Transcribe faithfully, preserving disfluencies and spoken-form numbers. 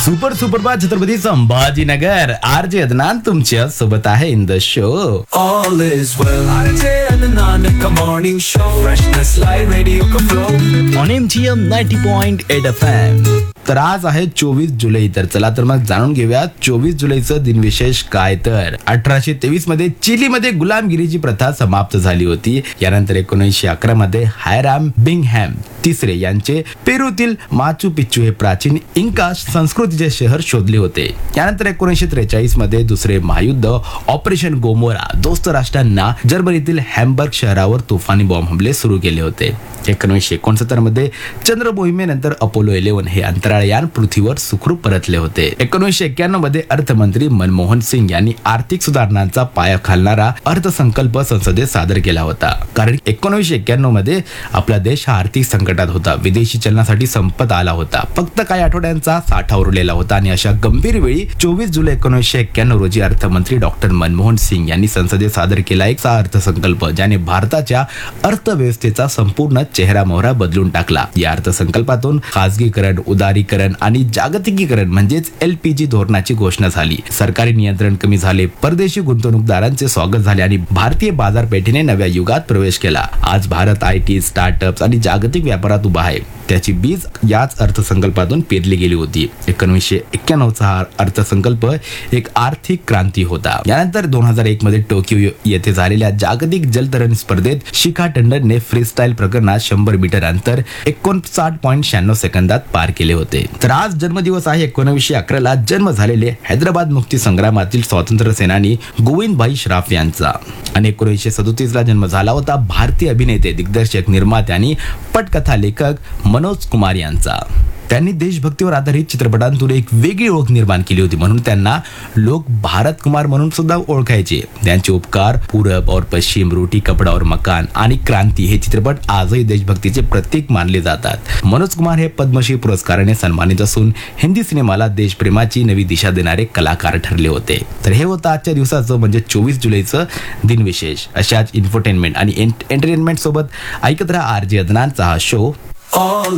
Super superfast Chhatrapati Sambhajinagar R J Adnan तुमच्या सोबत आहे in the show. All is well. R J Adnan का morning show. Freshness like radio का flow. On M G M ninety point eight F M. तर आज आहे चोवीस जुलै. तर चला तर मग जाणून घेऊया चोवीस जुलैचं दिनविशेष काय. तर अठराशे तेवीस मध्ये चिलीमध्ये गुलामगिरीची प्रथा समाप्त झाली होती. यानंतर एकोणीसशे अकरा मध्ये हायराम बिंगहॅम तिसरे यांचे पेरूतील माचू पिच्चू हे प्राचीन इंका संस्कृतीचे शहर शोधले होते. यानंतर एकोणीसशे त्रेचाळीस मध्ये दुसरे महायुद्ध ऑपरेशन गोमोरा दोस्त राष्ट्रांना जर्मनीतील हॅम्बर्ग शहरावर तुफानी बॉम्ब हमले सुरू केले होते. एकोणीसशे एकोणसत्तर मध्ये चंद्र मोहिमेनंतर अपोलो इलेव्हन हे अंतराळ यान पृथ्वीवर सुखरूप परतले होते. एकोणीसशे एक्क्याण्णव मध्ये अर्थमंत्री मनमोहन सिंग यांनी आर्थिक सुधारणांचा पाया घालणारा अर्थसंकल्प संसदेत सादर केला होता. कारण एकोणीसशे एक्क्याण्णव मध्ये आपला देश हा आर्थिक संकटात होता. विदेशी चलनासाठी संपत आला होता. फक्त काही आठवड्यांचा साठा उरलेला होता आणि अशा गंभीर वेळी चोवीस जुलै एकोणीसशे एक्क्याण्णव रोजी अर्थमंत्री डॉक्टर मनमोहन सिंग यांनी संसदेत सादर केला एक अर्थसंकल्प ज्याने भारताच्या अर्थव्यवस्थेचा संपूर्ण चेहरा मोहरा बदलून टाकला. या अर्थसंकल्पातून खासगीकरण, उदारीकरण आणि जागतिकीकरण म्हणजेच एल पी जी धोरणाची घोषणा झाली. सरकारी नियंत्रण कमी झाले. परदेशी गुंतवणूकदारांचे स्वागत झाले आणि भारतीय बाजारपेठेने नव्या युगात प्रवेश केला. आज भारत आय टी, स्टार्टअप्स आणि जागतिक व्यापारात उभा आहे. त्याची बीज याच अर्थसंकल्पातून पेरली गेली होती. एकोणीसशे एक्क्याण्णव चा हा अर्थसंकल्प एक आर्थिक क्रांती होता. यानंतर दोन हजार एक मध्ये टोकियो येथे झालेल्या जागतिक जलतरण स्पर्धेत शिखा टंडनने फ्रीस्टाईल प्रकरणात शंभर मीटर अंतर एकोणसाठ पॉईंट शहाण्णव सेकंदात पार केले होते. तर आज जन्मदिवस आहे. एकोणीसशे अकरा ला जन्म झालेले हैदराबाद मुक्ती संग्रामातील स्वातंत्र्य सेनानी गोविंदभाई श्राफ यांचा. आणि एकोणीसशे सदोतीस ला जन्म झाला होता भारतीय अभिनेते, दिग्दर्शक, निर्माते आणि पटकथा लेखक मनोज कुमार यांचा. त्यांनी देशभक्तीवर आधारित चित्रपटांतून एक वेगळी ओळख निर्माण केली होती. म्हणून त्यांना लोक भारत कुमार म्हणून सुद्धा ओळखायचे. त्यांचे उपकार, पूरब और पश्चिम, रोटी कपडा और मकान आणि क्रांती हे चित्रपट आजही देशभक्तीचे प्रतीक मानले जातात. मनोज कुमार हे पद्मश्री पुरस्काराने सन्मानित असून हिंदी सिनेमाला देशप्रेमाची नवी दिशा देणारे कलाकार ठरले होते. तर हे होतं आजच्या दिवसाचं म्हणजे चोवीस जुलैचं दिनविशेष. अशाच इन्फोटेनमेंट आणि एंटरटेनमेंट सोबत ऐकत राहा आर जे अदनानचा हा शो. All